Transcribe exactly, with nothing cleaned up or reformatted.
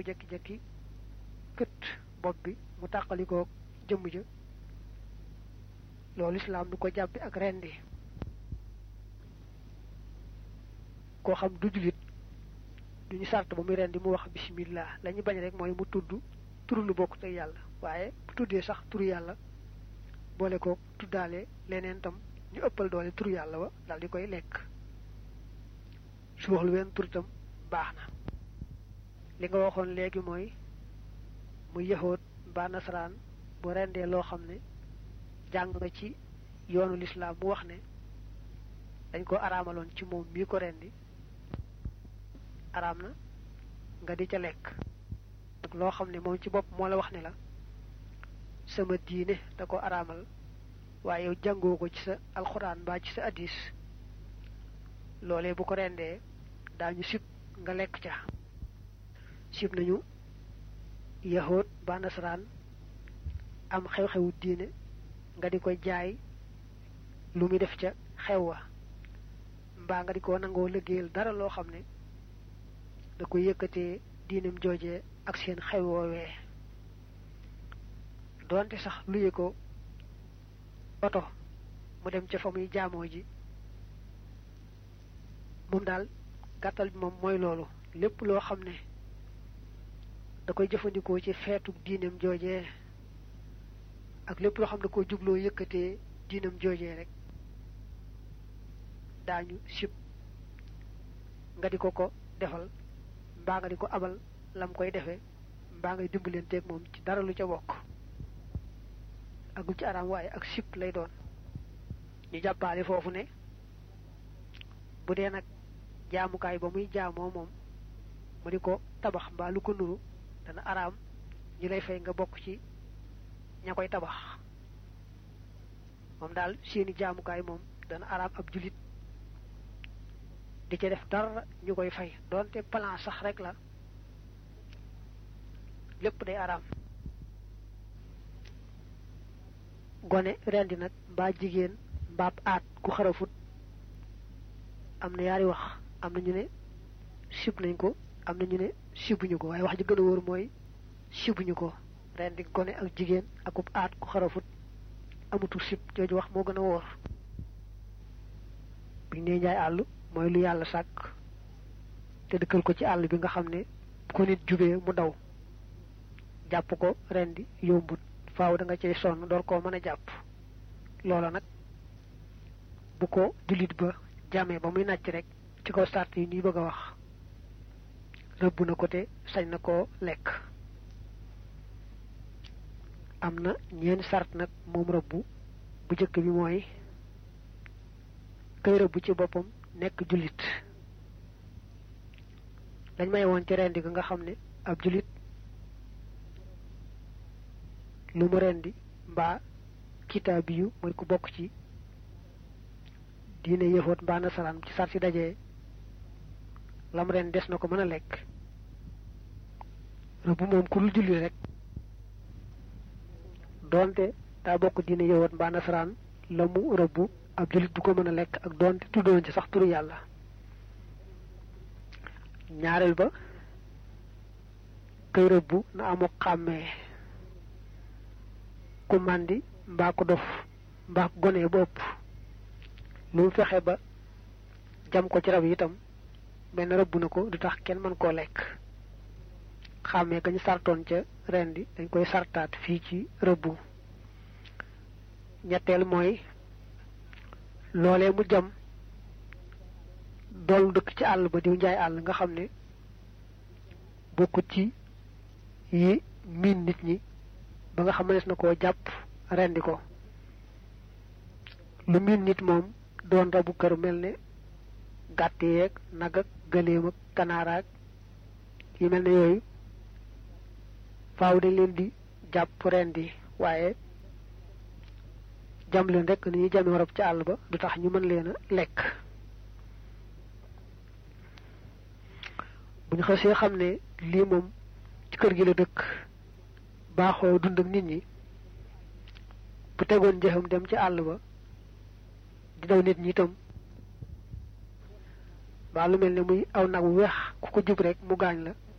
mu jekki-jekki kët bopp bi mu tàqalikoo jëmm ja loolu islam du ko jàppe ak rendi koo xam du julit duñu sart ba muy rendi mu wax bismillah lañu bañ rek mooy mu tudd turu lu bokk ak yàlla waaye bu tuddee sax turu yàlla boole ko tuddaale leneen tam ñu ëppal doole turu yàlla wa dal di koy lekk su wax lu wenn tur tam baax na li nga waxoon léegi mooy muy yahood ba nasaraan bu rendee loo xam ne jàng nga ci yoonu lislaam mu wax ne dañ ko araamaloon ci moom mii ko rendi araam na nga di ca lekk ak loo xam ne moom ci bopp moo la wax ne la sama diine da ko araamal waaye yow jàngoo ko ci sa alxuraan mbaa ci sa hadis loolee bu ko rendee daañu sib nga lekk ca sib nañu yahood ba nasaraan am xew-xewu diine nga di koy jaay lu muy def ca xew wa mbaa nga di ko nangoo liggéeyal dara loo xam ne da koy yëkkatee diinam joojee ak seen xew woowee doonte sax luye ko oto mu dem ca fa muy jaamoo ji moom daal gàttal bi moom mooy loolu lépp loo xam ne da koy jëfandikoo ci feetu diinam joojee ak lépp loo xam ne da ko jubloo yëkkatee diinam joojee rek daañu sib nga di ko ko defal mbaa nga di ko abal lam koy defee mbaa ngay dimbalenteeg moom ci dara lu ca bokk agul ci araam waaye ak sib lay doon ñu jàppaale foofu ne bu dee nag jaamukaay ba muy jaamoo moom mu di ko tabax mbaa lu ko nuru dana araam ñu lay fay nga bokk ci ña koy tabax moom daal seeni jaamukaay moom dana araam ab julit di ca def dara ñu koy fay doonte plan sax rek la lépp day araam gone rendi nag mbaa jigéen mbaab aat ku xarafut am na yaari wax am na ñu ne sib nañ ko am na ñu ne sibuñu ko waaye wax ji gën a wóor mooy sibuñu ko rendi gone ak jigéen akub aat ku xarafut amutul sib jooju wax moo gën a wóor biñ ne njaay àll mooy lu yàlla sàkk te dëkkal ko ci àll bi nga xam ne bu ko nit jubee mu daw jàpp ko rendi yombut faaw da nga cey sonn door koo mën a jàpp loola nag bu ko jullit ba jamee ba muy nàcc rek ci kaw sart yi nii bëgg a wax rëbb na ko te sañ na koo lekk am na ñeenti sart nag moom rëbb bu jëkk bi mooy kay rëbb ci boppam nekk jullit dañ may woon ci rendi ga nga xam ne ab jullit lu mu rendi mbaa kitaabi yu mooy ku bokk ci diine yëfoot mbaa nasaraan ci sar si dajee lam ren des na ko mën a lekk rëbb moom ku dul julli rek doonte daa bokk diine yëfoot mbaa nasaraan la mu rëbb ab jullit du ko mën a lekk ak doonte tuddoon ci sax turu yàlla ñaareel ba kay rëbb na amu xàmmee ku màndi mbaa ko dof mbaa ko gone bopp lu mu fexe ba jam ko ci rab yi itam benn rëbb na ko du tax kenn mën koo lekk xàmmee ka ñu sartoon ca rendi dañ koy sartaat fii ci rëbbu ñetteel mooy loolee mu jam doolu dëkk ci àll ba diw njaay àll nga xam ne bokkut ci yi miin nit ñi ba nga xam ne na koo jàpp rendi ko lu miin nit moom doon rabu kër mel ne gàtt yeeg nag ak gëléem ak kanaaraak yi mel ne yooyu faaw dañ leen di jàpp rendi waaye jam leen rek ni ñuy jame warab ci àll ba du tax ñu mën leen a lekk bu ñu xasee xam ne lii moom ci kër gi la dëkk baaxoo dund ak nit ñi bu tegoon njëxam dem ci àll ba di daw nit ñi itam ba lu mel ne muy aw nag wu weex ku ko jub rek mu gaañ la